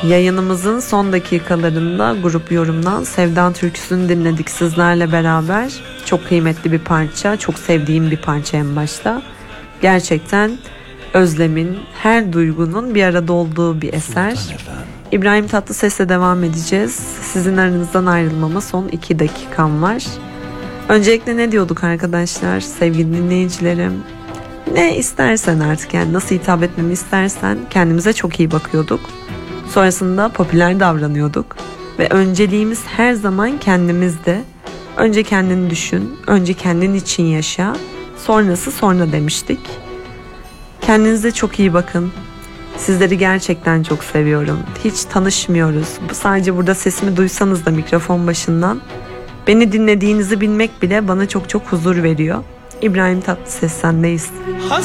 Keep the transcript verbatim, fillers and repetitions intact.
Yayınımızın son dakikalarında grup yorumdan Sevda türküsünü dinledik sizlerle beraber. Çok kıymetli bir parça, çok sevdiğim bir parça en başta. Gerçekten özlemin, her duygunun bir arada olduğu bir eser. İbrahim Tatlıses'le devam edeceğiz. Sizin aranızdan ayrılmama son iki dakikam var. Öncelikle ne diyorduk arkadaşlar, sevgili dinleyicilerim? Ne istersen artık, yani nasıl hitap etmemi istersen, kendimize çok iyi bakıyorduk. Sonrasında popüler davranıyorduk. Ve önceliğimiz her zaman kendimizde. Önce kendini düşün, önce kendin için yaşa, sonrası sonra demiştik. Kendinize çok iyi bakın. Sizleri gerçekten çok seviyorum. Hiç tanışmıyoruz. Sadece burada sesimi duysanız da mikrofon başından, beni dinlediğinizi bilmek bile bana çok çok huzur veriyor. İbrahim Tatlıses sendeyiz.